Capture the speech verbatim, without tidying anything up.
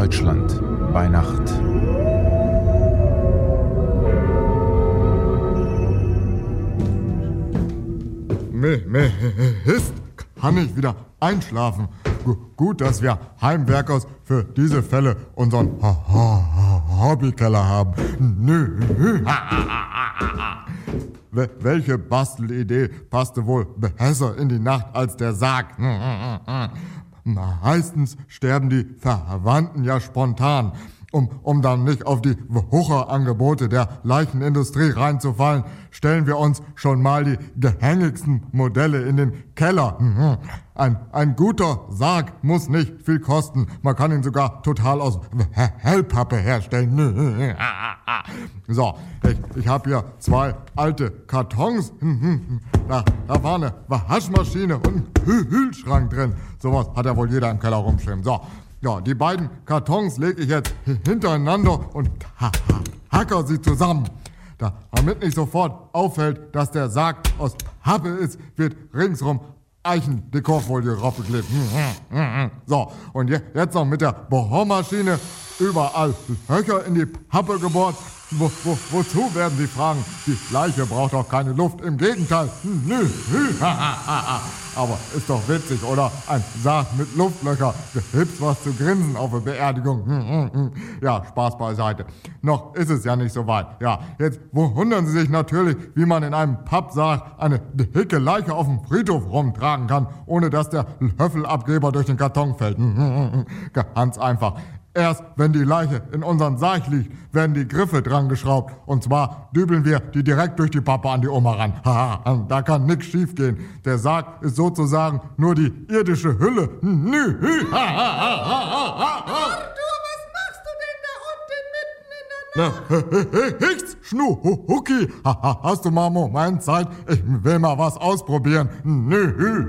Deutschland bei Nacht. Mist, kann ich wieder einschlafen. Gu- Gut, dass wir Heimwerkers für diese Fälle unseren Ho- Ho- Hobbykeller haben. Nö. Wel- Welche Bastelidee passte wohl besser in die Nacht als der Sarg? Meistens sterben die Verwandten ja spontan. Um, um dann nicht auf die Wucherangebote der Leichenindustrie reinzufallen, stellen wir uns schon mal die gängigsten Modelle in den Keller. Mhm. Ein, ein guter Sarg muss nicht viel kosten. Man kann ihn sogar total aus Hellpappe herstellen. So, ich, ich habe hier zwei alte Kartons. Da, da war eine Waschmaschine und ein Kühl- Kühlschrank drin. Sowas hat ja wohl jeder im Keller rumstehen. So. Ja, die beiden Kartons lege ich jetzt hintereinander und ha ha hacker sie zusammen. Da, damit nicht sofort auffällt, dass der Sarg aus Pappe ist, wird ringsrum Eichendekorfolie raufgeklebt. So, und je, jetzt noch mit der Bohrmaschine überall Löcher in die Pappe gebohrt. Wo, wo, wozu, werden Sie fragen? Die Leiche braucht doch keine Luft. Im Gegenteil. Nö. Aber ist doch witzig, oder? Ein Sarg mit Luftlöcher. Gibt's was zu grinsen auf der Beerdigung. Ja, Spaß beiseite. Noch ist es ja nicht so weit. Ja, jetzt wundern Sie sich natürlich, wie man in einem Pappsarg eine dicke Leiche auf dem Friedhof rumtragen kann, ohne dass der Löffelabgeber durch den Karton fällt. Ganz einfach. Erst wenn die Leiche in unserem Sarg liegt, werden die Griffe dran geschraubt. Und zwar dübeln wir die direkt durch die Pappe an die Oma ran. Haha, da kann nix schief gehen. Der Sarg ist sozusagen nur die irdische Hülle. Nü. Arthur, was machst du denn da unten mitten in der Nacht? Na, Hicks, Schnucki, hast du mal einen Moment Zeit? Ich will mal was ausprobieren. Nü.